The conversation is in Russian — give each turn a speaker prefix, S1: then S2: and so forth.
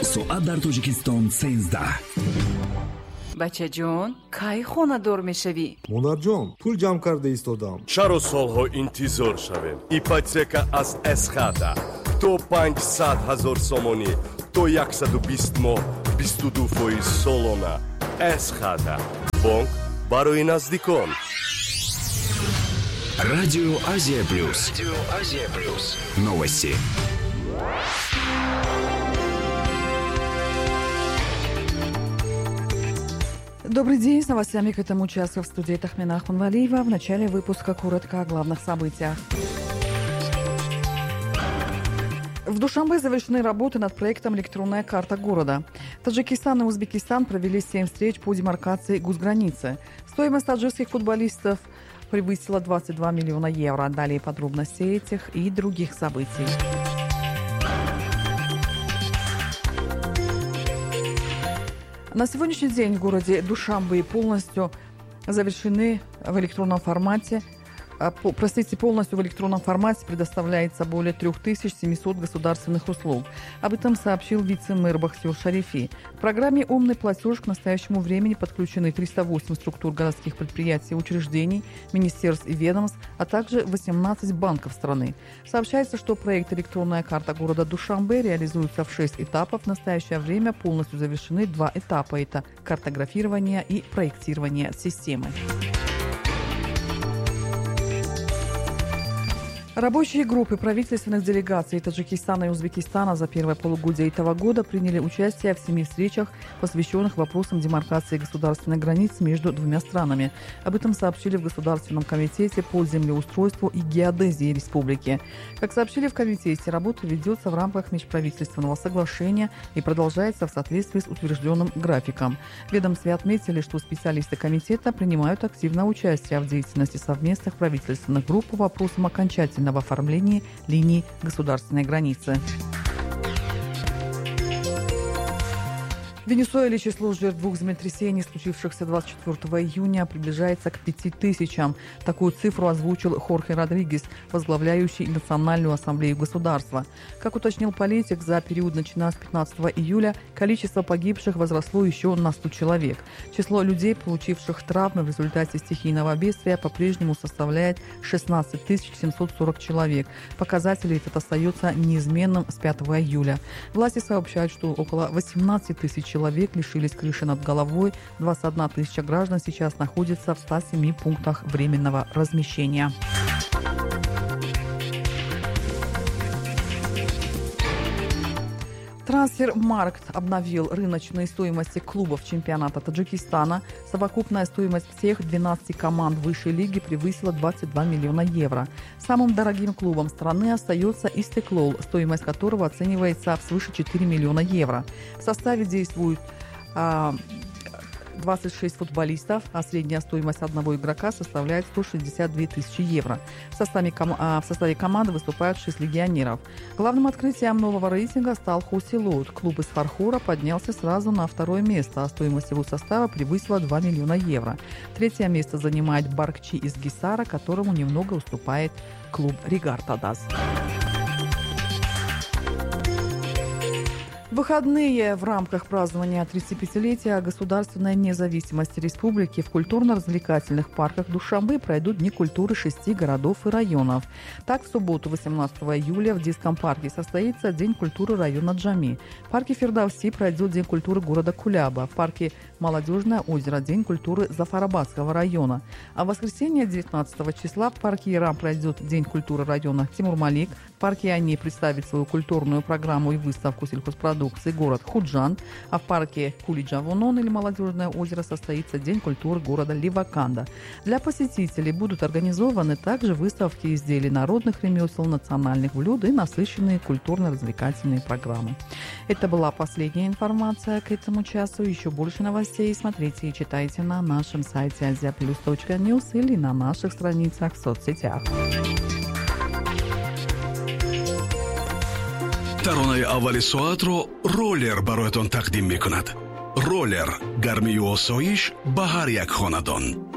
S1: соат дар Тоҷикистон 13.
S2: бачаҷон, кай хонадор мешавӣ?
S3: монарҷон, пул ҷамъ карда истодам.
S4: чаро солҳо интизор шавем? ипотека аз эсхата то 500 000 сомонӣ то 120 моҳ 22% солона. эсхата бонк барои наздикон.
S1: Радио Азия Плюс. Новости.
S5: Добрый день, с новостями к этому часу в студии Тахмина Ахунвалиева. В начале выпуска коротко о главных событиях. В Душанбе завершены работы над проектом «Электронная карта города». Таджикистан и Узбекистан провели 7 встреч по демаркации госграницы. Стоимость таджикских футболистов превысила 22 миллиона евро. Далее подробности этих и других событий. На сегодняшний день в городе Душанбе полностью завершены в электронном формате. Полностью в электронном формате предоставляется более 3700 государственных услуг. Об этом сообщил вице-мэр Бахтиёр Шарифи. В программе «Умный платеж» к настоящему времени подключены 308 структур городских предприятий, учреждений, министерств и ведомств, а также 18 банков страны. Сообщается, что проект «Электронная карта города Душанбе» реализуется в 6 этапов. В настоящее время полностью завершены 2 этапа. Это картографирование и проектирование системы. Рабочие группы правительственных делегаций Таджикистана и Узбекистана за первое полугодие этого года приняли участие в 7 встречах, посвященных вопросам демаркации государственной границы между двумя странами. Об этом сообщили в Государственном комитете по землеустройству и геодезии республики. Как сообщили в комитете, работа ведется в рамках межправительственного соглашения и продолжается в соответствии с утвержденным графиком. В ведомстве отметили, что специалисты комитета принимают активное участие в деятельности совместных правительственных групп по вопросам окончательного в оформлении линий государственной границы. В Венесуэле число жертв 2 землетрясений, случившихся 24 июня, приближается к 5000. Такую цифру озвучил Хорхе Родригес, возглавляющий Национальную ассамблею государства. Как уточнил политик, за период, начиная с 15 июля, количество погибших возросло еще на 100 человек. Число людей, получивших травмы в результате стихийного бедствия, по-прежнему составляет 16 740 человек. Показатель этот остается неизменным с 5 июля. Власти сообщают, что около 18 тысяч человек лишились крыши над головой, 21 тысяча граждан сейчас находятся в 107 пунктах временного размещения. Трансфермаркт обновил рыночные стоимости клубов чемпионата Таджикистана. Совокупная стоимость всех 12 команд высшей лиги превысила 22 миллиона евро. Самым дорогим клубом страны остается Истеклол, стоимость которого оценивается в свыше 4 миллиона евро. В составе действуют 26 футболистов, а средняя стоимость одного игрока составляет 162 тысячи евро. В составе команды выступают 6 легионеров. Главным открытием нового рейтинга стал Хосилот. Клуб из Фархора поднялся сразу на 2 место, а стоимость его состава превысила 2 миллиона евро. 3 место занимает Баркчи из Гисара, которому немного уступает клуб Ригар Тадаз. В выходные в рамках празднования 35-летия государственной независимости республики в культурно-развлекательных парках Душанбе пройдут Дни культуры 6 городов и районов. Так, в субботу 18 июля в детском парке состоится День культуры района Джами. В парке Фирдауси пройдет День культуры города Куляба. В парке Молодежное озеро День культуры Зафарабадского района. А в воскресенье 19 числа в парке Ирам пройдет День культуры района Тимур-Малик. В парке они представят свою культурную программу и выставку сельхозпродуктов город Худжан, а в парке Кулиджавонон или Молодежное озеро состоится День культуры города Ливаканда. Для посетителей будут организованы также выставки изделий народных ремесел, национальных блюд и насыщенные культурно-развлекательные программы. Это была последняя информация к этому часу. Еще больше новостей смотрите и читайте на нашем сайте aziaplus.news или на наших страницах в соцсетях.
S1: таронаи аввали соатро роллер бароятон тақдим мекунад. роллер гармию осоиш ба ҳар як хонадон.